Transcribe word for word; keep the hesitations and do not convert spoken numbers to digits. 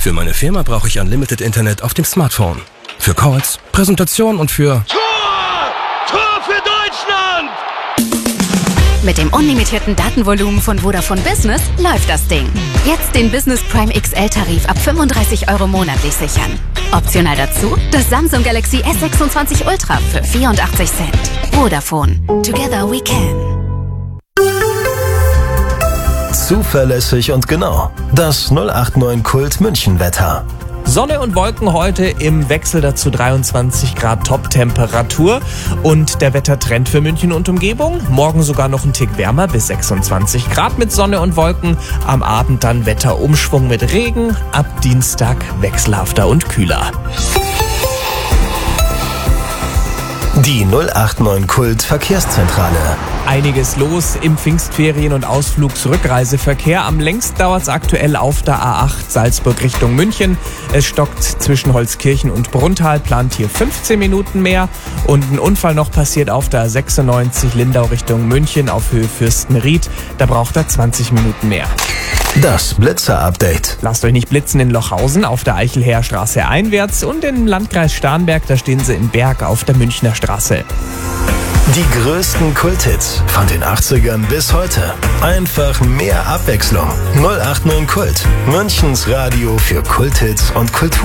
Für meine Firma brauche ich Unlimited Internet auf dem Smartphone. Für Calls, Präsentationen und für... Tor! Tor für Deutschland! Mit dem unlimitierten Datenvolumen von Vodafone Business läuft das Ding. Jetzt den Business Prime X L-Tarif ab fünfunddreißig Euro monatlich sichern. Optional dazu das Samsung Galaxy S sechsundzwanzig Ultra für vierundachtzig Cent. Vodafone. Together we can. Zuverlässig und genau. Das null acht neun Kult München Wetter. Sonne und Wolken heute, im Wechsel dazu dreiundzwanzig Grad Top-Temperatur und der Wettertrend für München und Umgebung. Morgen sogar noch ein Tick wärmer bis sechsundzwanzig Grad mit Sonne und Wolken. Am Abend dann Wetterumschwung mit Regen. Ab Dienstag wechselhafter und kühler. Die null acht neun Kult Verkehrszentrale. Einiges los im Pfingstferien- und Ausflugsrückreiseverkehr. Am längsten dauert es aktuell auf der A acht Salzburg Richtung München. Es stockt zwischen Holzkirchen und Brunnthal, plant hier fünfzehn Minuten mehr. Und ein Unfall noch passiert auf der A sechsundneunzig Lindau Richtung München auf Höhe Fürstenried. Da braucht er zwanzig Minuten mehr. Das Blitzer-Update. Lasst euch nicht blitzen in Lochhausen auf der Eichelheer Straße einwärts und im Landkreis Starnberg, da stehen sie in Berg auf der Münchner Straße. Die größten Kulthits von den achtzigern bis heute. Einfach mehr Abwechslung. null acht neun Kult. Münchens Radio für Kulthits und Kultur.